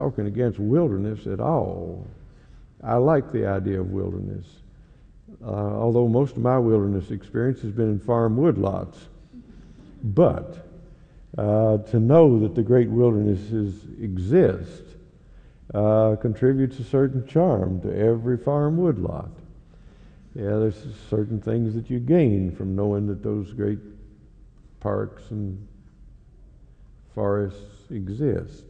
talking against wilderness at all. I like the idea of wilderness, although most of my wilderness experience has been in farm woodlots. But to know that the great wildernesses exist contributes a certain charm to every farm woodlot. Yeah, there's certain things that you gain from knowing that those great parks and forests exist.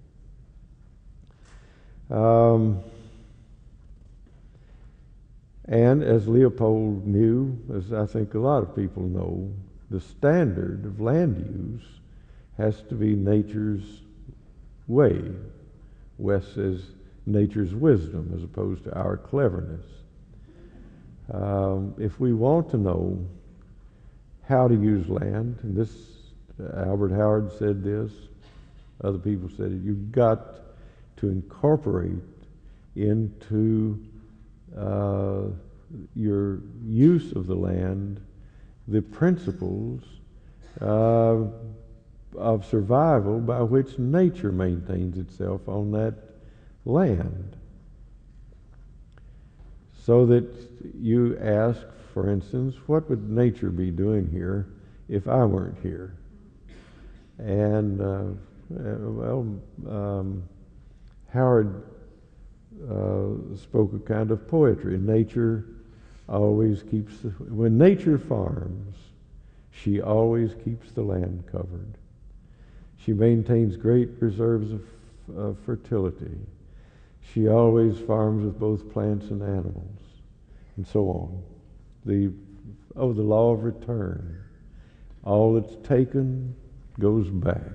And as Leopold knew, as I think a lot of people know, the standard of land use has to be nature's way. West says nature's wisdom as opposed to our cleverness. If we want to know how to use land, and this, Albert Howard said this, other people said it, you've got to incorporate into your use of the land the principles of survival by which nature maintains itself on that land. So that you ask, for instance, what would nature be doing here if I weren't here? And, Howard spoke a kind of poetry. Nature always keeps, when nature farms, she always keeps the land covered. She maintains great reserves of fertility. She always farms with both plants and animals, and so on. The law of return. All that's taken goes back.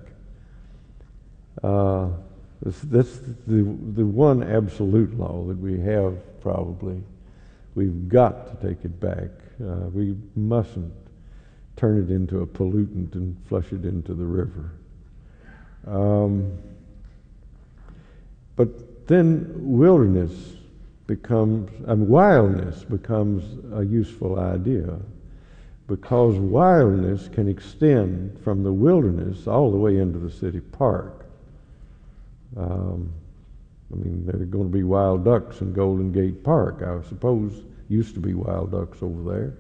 That's the one absolute law that we have, probably. We've got to take it back. We mustn't turn it into a pollutant and flush it into the river. But then wildness becomes a useful idea, because wildness can extend from the wilderness all the way into the city park. There are going to be wild ducks in Golden Gate Park, I suppose. Used to be wild ducks over there.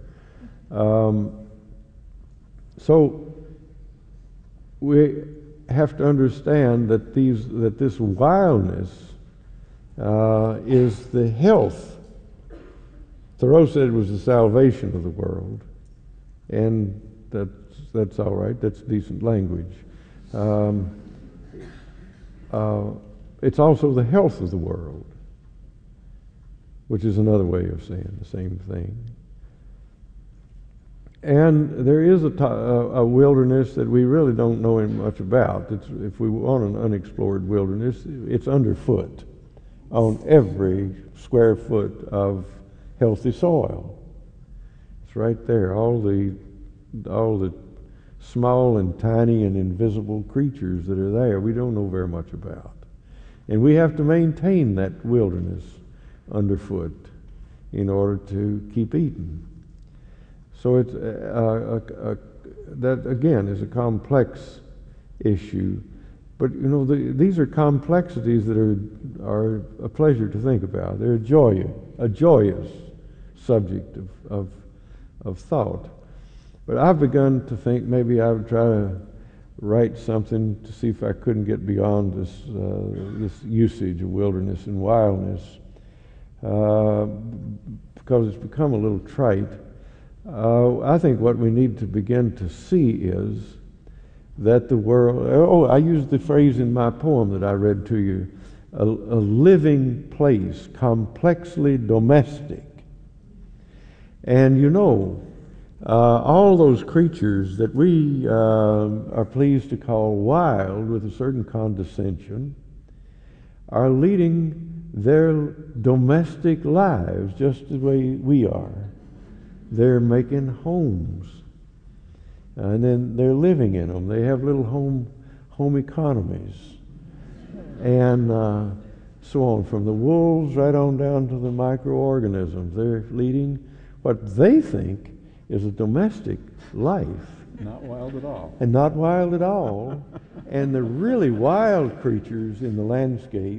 So we have to understand that this wildness is the health. Thoreau said it was the salvation of the world, and that's all right. That's decent language. It's also the health of the world, which is another way of saying the same thing. And there is a wilderness that we really don't know much about. If we want an unexplored wilderness, it's underfoot on every square foot of healthy soil. It's right there. All the small and tiny and invisible creatures that are there, we don't know very much about. And we have to maintain that wilderness underfoot in order to keep eating. So it's that again is a complex issue, but these are complexities that are a pleasure to think about. They're a joyous subject of thought. But I've begun to think maybe I would try to write something to see if I couldn't get beyond this usage of wilderness and wildness, because it's become a little trite. I think what we need to begin to see is that the world, I used the phrase in my poem that I read to you, a living place, complexly domestic. And all those creatures that we are pleased to call wild with a certain condescension are leading their domestic lives just the way we are. They're making homes, and then they're living in them. They have little home economies, and so on, from the wolves right on down to the microorganisms. They're leading what they think is a domestic life Not wild at all. and not wild at all. And the really wild creatures in the landscape